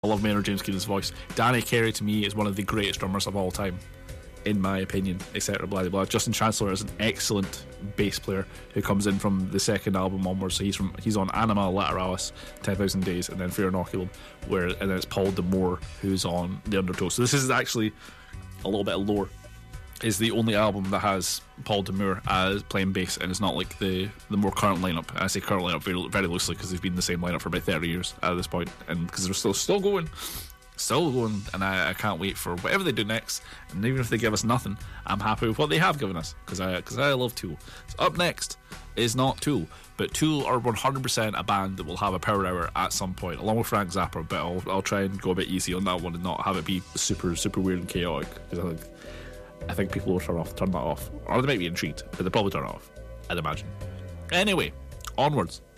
I love Maynard James Keenan's voice. Danny Carey to me is one of the greatest drummers of all time, in my opinion, etc. Blah blah blah. Justin Chancellor is an excellent bass player who comes in from the second album onwards. So he's on Anima Lateralis, 10,000 Days, and then Fear Inoculum, and then it's Paul D'Amour who's on The Undertow. So this is actually a little bit lower. Is the only album that has Paul D'Amour as playing bass, and it's not like the more current lineup. I say current lineup very, very loosely because they've been in the same lineup for about 30 years at this point, and because they're still going, and I can't wait for whatever they do next. And even if they give us nothing, I'm happy with what they have given us because I love Tool. So up next is not Tool, but Tool are 100% a band that will have a power hour at some point, along with Frank Zappa. But I'll try and go a bit easy on that one and not have it be super super weird and chaotic, because I think people will turn that off, or they might be intrigued, but they'll probably turn it off, I'd imagine. Anyway, onwards.